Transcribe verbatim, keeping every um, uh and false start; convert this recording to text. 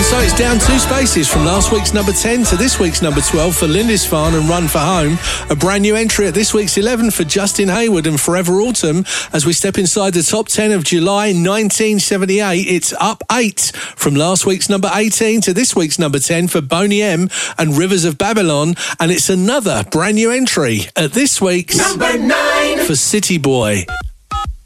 So it's down two spaces from last week's number ten to this week's number twelve for Lindisfarne and Run for Home. A brand new entry at this week's eleven for Justin Hayward and Forever Autumn. As we step inside the top ten of July nineteen seventy-eight, it's up eight from last week's number eighteen to this week's number ten for Boney M and Rivers of Babylon. And it's another brand new entry at this week's number nine for City Boy.